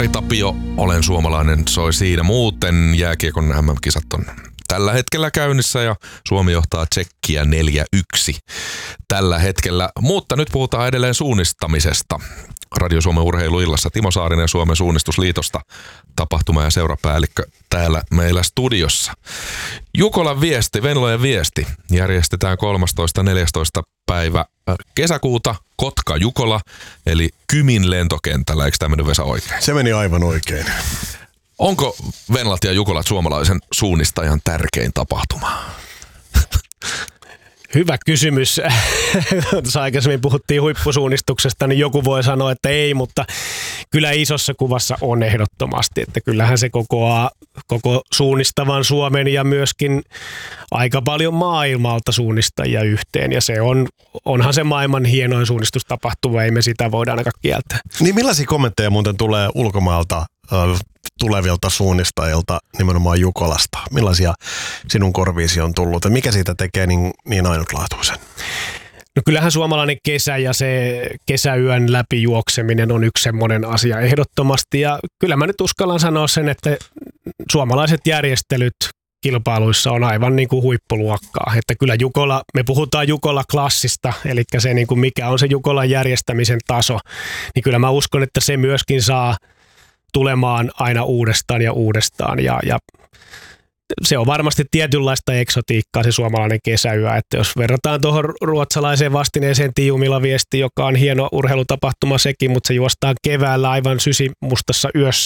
Ari Tapio, olen suomalainen, soi siinä. Muuten jääkiekon MM-kisat on tällä hetkellä käynnissä ja Suomi johtaa Tšekkiä 4-1 tällä hetkellä. Mutta nyt puhutaan edelleen suunnistamisesta. Radio Suomen urheiluillassa Timo Saarinen Suomen suunnistusliitosta, tapahtuma- ja seurapäällikkö täällä meillä studiossa. Jukolan viesti, Venlojen viesti, järjestetään 13.14. päivä kesäkuuta Kotka-Jukola, eli Kymin lentokentällä. Eikö tämä mennyt, Vesa, oikein? Se meni aivan oikein. Onko Venlat ja Jukolat suomalaisen suunnistajan tärkein tapahtuma? Hyvä kysymys. Tuossa aikaisemmin puhuttiin huippusuunnistuksesta, niin joku voi sanoa, että ei, mutta kyllä isossa kuvassa on ehdottomasti, että kyllähän se kokoaa koko suunnistavan Suomen ja myöskin aika paljon maailmalta suunnistajia yhteen, ja se onhan se maailman hienoin suunnistustapahtuma, ei me sitä voida ainakaan kieltää. Niin millaisia kommentteja muuten tulee ulkomailta tulevilta suunnistajilta nimenomaan Jukolasta? Millaisia sinun korviisi on tullut ja mikä siitä tekee niin ainutlaatuisen? No kyllähän suomalainen kesä ja se kesäyön läpijuokseminen on yksi semmoinen asia ehdottomasti, ja kyllä mä nyt uskallan sanoa sen, että suomalaiset järjestelyt kilpailuissa on aivan niin kuin huippuluokkaa. Että kyllä me puhutaan Jukola-klassista, eli se niin kuin mikä on se Jukolan järjestämisen taso, niin kyllä mä uskon, että se myöskin saa tulemaan aina uudestaan ja uudestaan, ja se on varmasti tietynlaista eksotiikkaa se suomalainen kesäyö, että jos verrataan tuohon ruotsalaiseen vastineeseen Tiiumilla viesti, joka on hieno urheilutapahtuma sekin, mutta se juostaan keväällä aivan sysimustassa yössä,